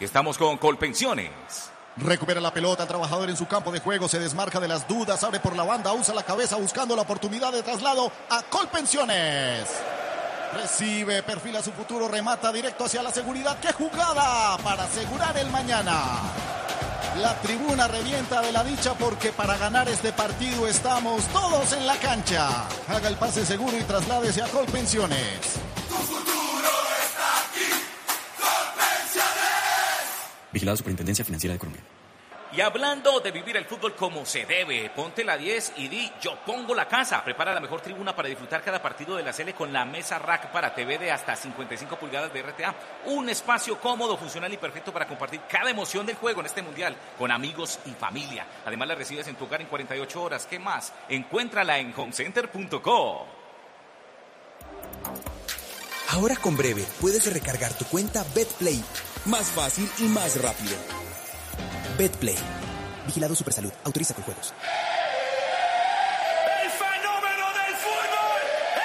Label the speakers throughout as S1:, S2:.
S1: que estamos con Colpensiones.
S2: Recupera la pelota, el trabajador en su campo de juego, se desmarca de las dudas, abre por la banda, usa la cabeza buscando la oportunidad de traslado a Colpensiones. Recibe, perfila su futuro, remata directo hacia la seguridad. ¡Qué jugada para asegurar el mañana! La tribuna revienta de la dicha porque para ganar este partido estamos todos en la cancha. Haga el pase seguro y trasládese a Colpensiones.
S3: Tu futuro está aquí, Colpensiones.
S4: Vigilado Superintendencia Financiera de Colombia.
S1: Y hablando de vivir el fútbol como se debe, ponte la 10 y di yo pongo la casa. Prepara la mejor tribuna para disfrutar cada partido de la Sele con la mesa rack para TV de hasta 55 pulgadas de RTA. Un espacio cómodo, funcional y perfecto para compartir cada emoción del juego en este mundial con amigos y familia. Además la recibes en tu hogar en 48 horas. ¿Qué más? Encuéntrala en homecenter.co.
S5: Ahora con Breve puedes recargar tu cuenta BetPlay. Más fácil y más rápido. BetPlay. Vigilado Supersalud. Autoriza con juegos.
S3: El fenómeno del fútbol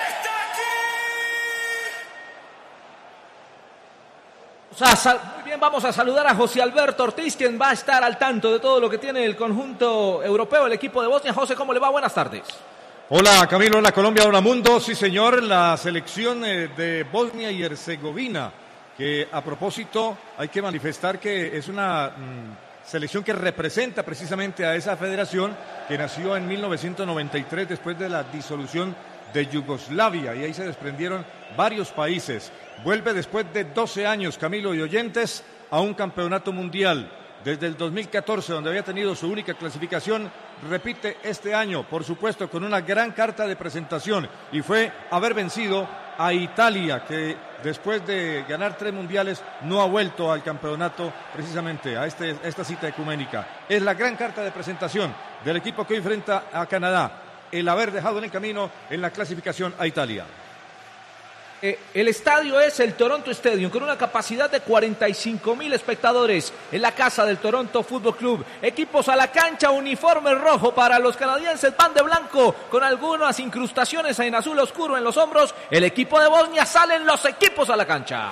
S3: está aquí.
S6: Muy bien, vamos a saludar a José Alberto Ortiz, quien va a estar al tanto de todo lo que tiene el conjunto europeo, el equipo de Bosnia. José, ¿cómo le va? Buenas tardes.
S7: Hola Camilo, hola Colombia, hola mundo. Sí señor, la selección de Bosnia y Herzegovina, que a propósito hay que manifestar que es una selección que representa precisamente a esa federación que nació en 1993 después de la disolución de Yugoslavia, y ahí se desprendieron varios países. Vuelve después de 12 años, Camilo y oyentes, a un campeonato mundial. Desde el 2014, donde había tenido su única clasificación, repite este año, por supuesto, con una gran carta de presentación, y fue haber vencido a Italia, que después de ganar 3 mundiales no ha vuelto al campeonato, precisamente a esta cita ecuménica. Es la gran carta de presentación del equipo que hoy enfrenta a Canadá, el haber dejado en el camino en la clasificación a Italia.
S6: El estadio es el Toronto Stadium, con una capacidad de 45,000 espectadores en la casa del Toronto Football Club. Equipos a la cancha, uniforme rojo para los canadienses, pan de blanco con algunas incrustaciones en azul oscuro en los hombros. El equipo de Bosnia, salen los equipos a la cancha.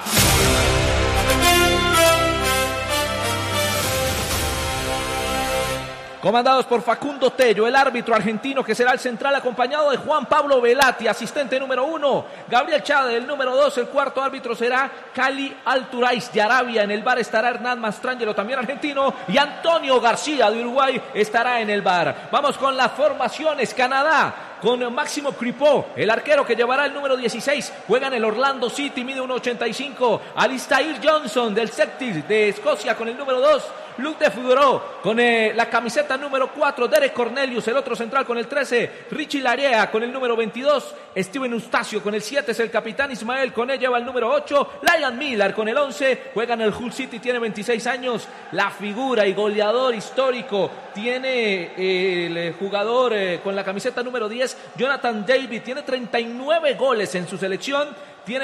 S6: Comandados por Facundo Tello, el árbitro argentino que será el central, acompañado de Juan Pablo Velati, asistente número 1, Gabriel Chade, el número 2, el cuarto árbitro será Cali Alturais de Arabia, en el bar estará Hernán Mastrangelo, también argentino, y Antonio García de Uruguay estará en el bar. Vamos con las formaciones. Canadá con Máximo Crepeau, el arquero que llevará el número 16, juega en el Orlando City, mide 1.85, Alistair Johnson del Celtic de Escocia con el número 2, Luc de Fougereau con la camiseta número 4, Derek Cornelius, el otro central con el 13, Richie Larea con el número 22, Steven Eustacio con el 7 es el capitán, Ismael Koné lleva el número 8, Liam Miller con el 11, juega en el Hull City, tiene 26 años, la figura y goleador histórico tiene el jugador con la camiseta número 10, Jonathan David, tiene 39 goles en su selección, tiene